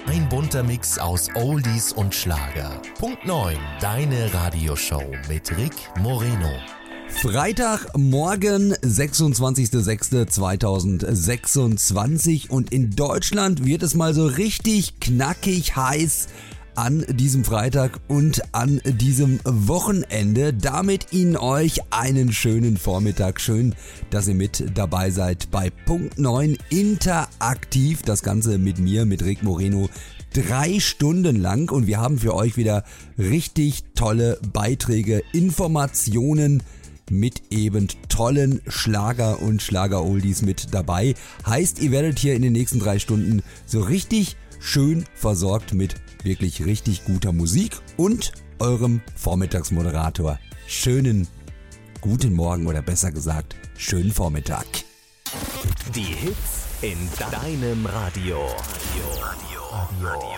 Ein bunter Mix aus Oldies und Schlager. Punkt 9, deine Radioshow mit Rick Moreno. Freitagmorgen, 26.06.2026 und in Deutschland wird es mal so richtig knackig heiß an diesem Freitag und an diesem Wochenende. Damit Ihnen euch einen schönen Vormittag. Schön, dass ihr mit dabei seid bei Punkt 9 interaktiv. Das Ganze mit mir, mit Rick Moreno, 3 Stunden lang. Und wir haben für euch wieder richtig tolle Beiträge, Informationen mit eben tollen Schlager und Schlager-Oldies mit dabei. Heißt, ihr werdet hier in den nächsten 3 Stunden so richtig schön versorgt mit wirklich richtig guter Musik und eurem Vormittagsmoderator. Schönen guten Morgen oder besser gesagt, schönen Vormittag. Die Hits in deinem Radio.